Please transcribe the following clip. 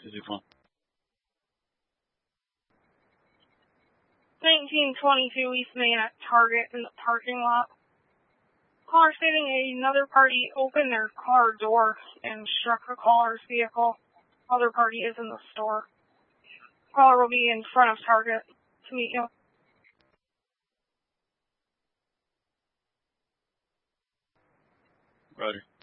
261. 1922 East Main at Target in the parking lot. Caller stating another party opened their car door and struck the caller's vehicle. Other party is in the store. Caller will be in front of Target to meet you. Roger.